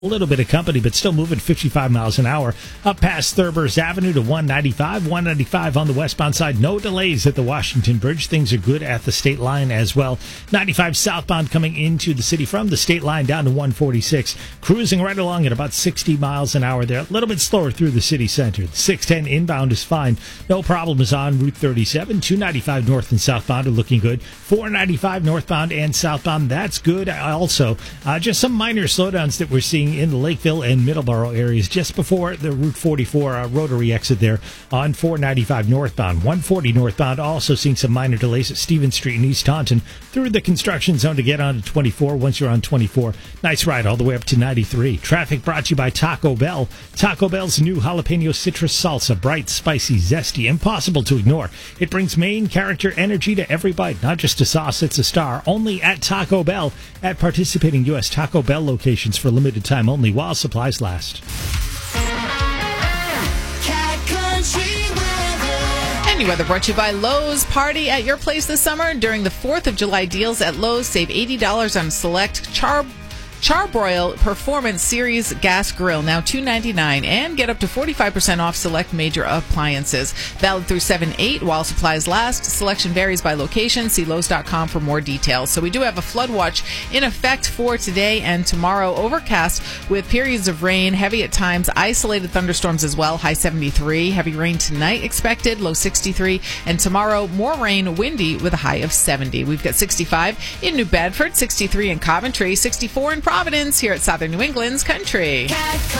A little bit of company, but still moving 55 miles an hour up past Thurber's Avenue to 195. 195 on the westbound side. No delays at the Washington Bridge. Things are good at the state line as well. 95 southbound coming into the city from the state line down to 146. Cruising right along at about 60 miles an hour there. A little bit slower through the city center. The 610 inbound is fine. No problems on Route 37. 295 north and southbound are looking good. 495 northbound and southbound. That's good also. Just some minor slowdowns that we're seeing in the Lakeville and Middleborough areas just before the Route 44 rotary exit there on 495 northbound. 140 northbound also seeing some minor delays at Stevens Street in East Taunton through the construction zone to get onto 24. Once you're on 24, nice ride all the way up to 93. Traffic brought to you by Taco Bell. Taco Bell's new jalapeno citrus salsa, bright, spicy, zesty, impossible to ignore. It brings main character energy to every bite, not just a sauce, it's a star. Only at Taco Bell at participating U.S. Taco Bell locations for limited time only while supplies last. Any weather brought to you by Lowe's. Party at your place this summer during the 4th of July deals at Lowe's. Save $80 on select Charbroil Performance Series gas grill, now $2.99, and get up to 45% off select major appliances. Valid through 7/8 while supplies last. Selection varies by location. See Lowe's.com for more details. So we do have a flood watch in effect for today and tomorrow. Overcast with periods of rain, heavy at times, isolated thunderstorms as well. High 73. Heavy rain tonight expected, low 63. And tomorrow, more rain, windy with a high of 70. We've got 65 in New Bedford, 63 in Coventry, 64 in Providence here at Southern New England's Country.